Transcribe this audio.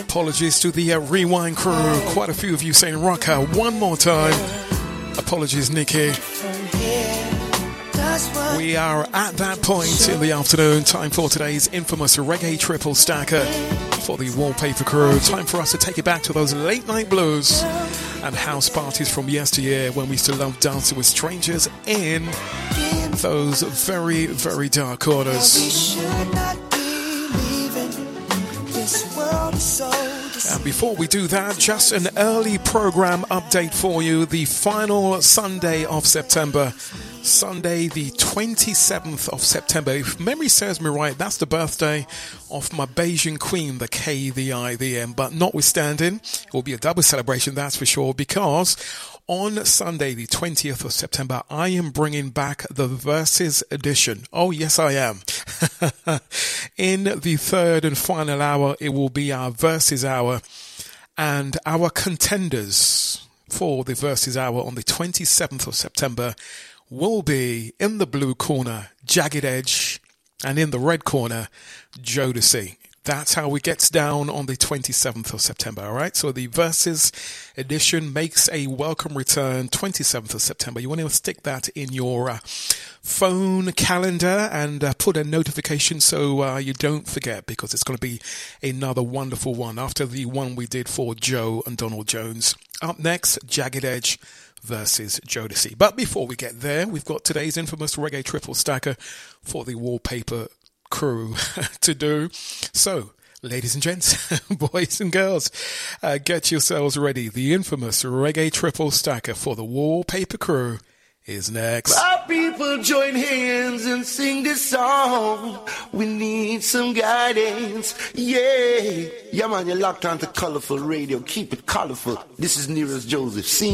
Apologies to the Rewind crew. Quite a few of you saying rocker one more time. Apologies, Nikki. We are at that point in the afternoon. Time for today's infamous reggae triple stacker for the Wallpaper crew. Time for us to take it back to those late night blues and house parties from yesteryear when we used to love dancing with strangers in those very, very dark corners. And before we do that, just an early program update for you. The final Sunday of September, Sunday the 27th of September. If memory serves me right, that's the birthday of my Beijing queen, the K, the I, the M. But notwithstanding, it will be a double celebration, that's for sure, because on Sunday, the 20th of September, I am bringing back the Versus edition. Oh, yes, I am. In the third and final hour, it will be our Versus hour. And our contenders for the Versus hour on the 27th of September will be in the blue corner, Jagged Edge, and in the red corner, Jodeci. That's how it gets down on the 27th of September, all right? So the Versus edition makes a welcome return, 27th of September. You want to stick that in your phone calendar and put a notification so you don't forget, because it's going to be another wonderful one after the one we did for Joe and Donald Jones. Up next, Jagged Edge versus Jodeci. But before we get there, we've got today's infamous reggae triple stacker for the Wallpaper crew to do. So, ladies and gents, boys and girls, get yourselves ready. The infamous reggae triple stacker for the Wallpaper crew is next. Our people join hands and sing this song. We need some guidance. Yeah. Yeah, man, you're locked onto Colorful Radio. Keep it colorful. This is Nearest Joseph.